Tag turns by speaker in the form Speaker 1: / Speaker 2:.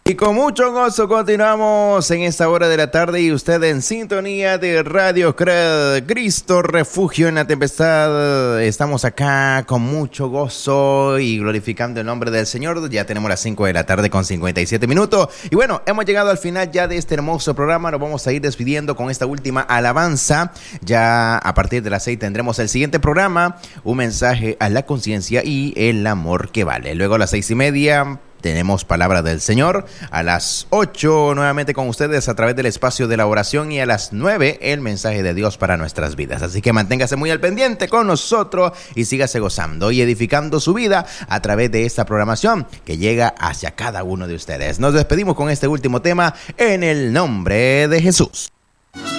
Speaker 1: Y con mucho gozo continuamos en esta hora de la tarde y usted en sintonía de Radio Cristo Refugio en la Tempestad. Estamos acá con mucho gozo y glorificando el nombre del Señor. Ya tenemos las 5 de la tarde con 57 minutos. Y bueno, hemos llegado al final ya de este hermoso programa. Nos vamos a ir despidiendo con esta última alabanza. Ya a partir de las 6 tendremos el siguiente programa, un mensaje a la conciencia y el amor que vale. Luego a las 6:30 tenemos palabra del Señor. A las 8 nuevamente con ustedes a través del espacio de la oración y a las 9 el mensaje de Dios para nuestras vidas. Así que manténgase muy al pendiente con nosotros y sígase gozando y edificando su vida a través de esta programación que llega hacia cada uno de ustedes. Nos despedimos con este último tema en el nombre de Jesús.